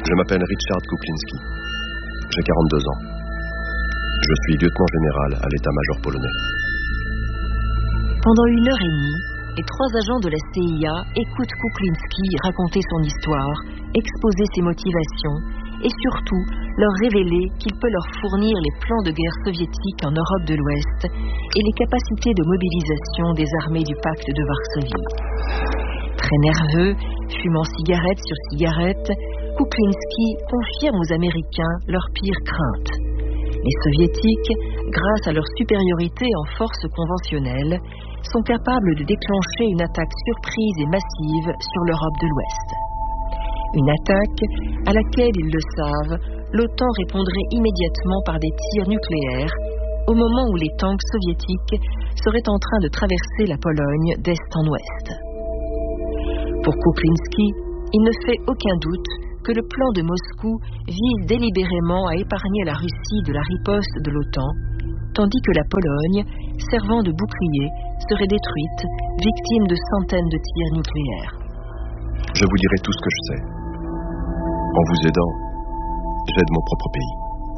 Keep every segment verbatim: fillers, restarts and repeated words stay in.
Je m'appelle Richard Kuklinski. J'ai quarante-deux ans. Je suis lieutenant général à l'état-major polonais. Pendant une heure et demie, les trois agents de la C I A écoutent Kuklinski raconter son histoire, exposer ses motivations et surtout leur révéler qu'il peut leur fournir les plans de guerre soviétiques en Europe de l'Ouest et les capacités de mobilisation des armées du pacte de Varsovie. Très nerveux, fumant cigarette sur cigarette, Kuklinski confirme aux Américains leurs pires craintes. Les Soviétiques, grâce à leur supériorité en force conventionnelle, sont capables de déclencher une attaque surprise et massive sur l'Europe de l'Ouest. Une attaque à laquelle, ils le savent, l'OTAN répondrait immédiatement par des tirs nucléaires au moment où les tanks soviétiques seraient en train de traverser la Pologne d'est en ouest. Pour Kuklinski, il ne fait aucun doute que le plan de Moscou vise délibérément à épargner la Russie de la riposte de l'OTAN, tandis que la Pologne, servant de bouclier, serait détruite, victime de centaines de tirs nucléaires. Je vous dirai tout ce que je sais. En vous aidant, j'aide mon propre pays.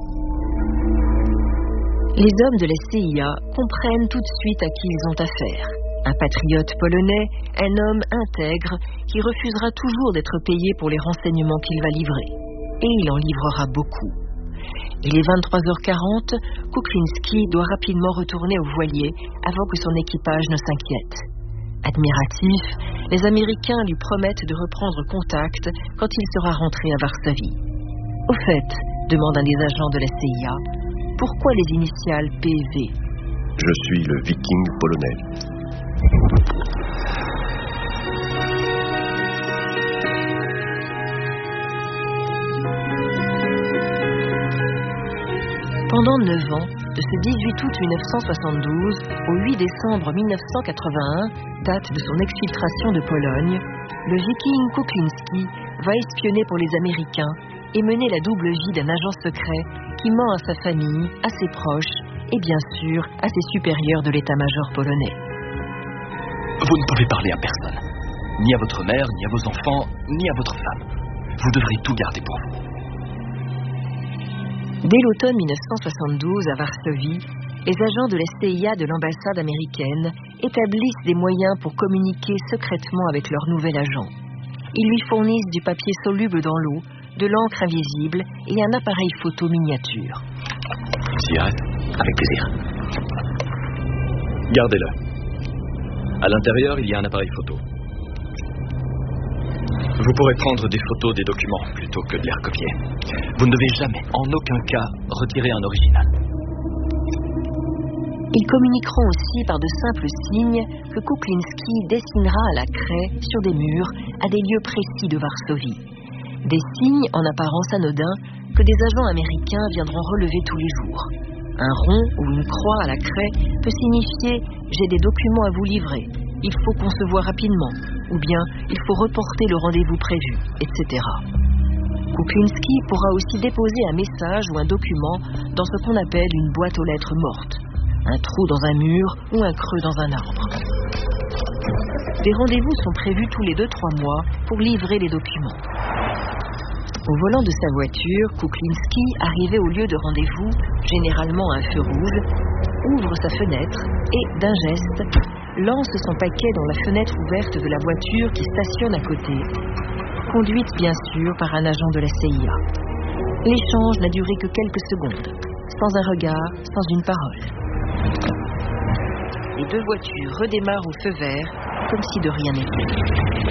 Les hommes de la C I A comprennent tout de suite à qui ils ont affaire. Un patriote polonais, un homme intègre qui refusera toujours d'être payé pour les renseignements qu'il va livrer. Et il en livrera beaucoup. Il est vingt-trois heures quarante, Kuklinski doit rapidement retourner au voilier avant que son équipage ne s'inquiète. Admiratifs, les Américains lui promettent de reprendre contact quand il sera rentré à Varsovie. Au fait, demande un des agents de la C I A, pourquoi les initiales P V? Je suis le Viking polonais. Pendant neuf ans, de ce dix-huit août mille neuf cent soixante-douze au huit décembre mille neuf cent quatre-vingt-un, date de son exfiltration de Pologne, le Viking Kuklinski va espionner pour les Américains et mener la double vie d'un agent secret qui ment à sa famille, à ses proches et bien sûr à ses supérieurs de l'état-major polonais. Vous ne pouvez parler à personne, ni à votre mère, ni à vos enfants, ni à votre femme. Vous devrez tout garder pour vous. Dès l'automne mille neuf cent soixante-douze, à Varsovie, les agents de la C I A de l'ambassade américaine établissent des moyens pour communiquer secrètement avec leur nouvel agent. Ils lui fournissent du papier soluble dans l'eau, de l'encre invisible et un appareil photo miniature. Cigarette, avec plaisir. Gardez-le. À l'intérieur, il y a un appareil photo. Vous pourrez prendre des photos des documents plutôt que de les recopier. Vous ne devez jamais, en aucun cas, retirer un original. Ils communiqueront aussi par de simples signes que Kuklinski dessinera à la craie sur des murs à des lieux précis de Varsovie. Des signes en apparence anodins que des agents américains viendront relever tous les jours. Un rond ou une croix à la craie peut signifier « j'ai des documents à vous livrer », « il faut qu'on se voit rapidement » ou bien « il faut reporter le rendez-vous prévu », et cetera. Kuklinski pourra aussi déposer un message ou un document dans ce qu'on appelle une boîte aux lettres morte, un trou dans un mur ou un creux dans un arbre. Des rendez-vous sont prévus tous les deux trois mois pour livrer les documents. Au volant de sa voiture, Kuklinski, arrivé au lieu de rendez-vous, généralement à un feu rouge, ouvre sa fenêtre et, d'un geste, lance son paquet dans la fenêtre ouverte de la voiture qui stationne à côté, conduite bien sûr par un agent de la C I A. L'échange n'a duré que quelques secondes, sans un regard, sans une parole. Les deux voitures redémarrent au feu vert, comme si de rien n'était.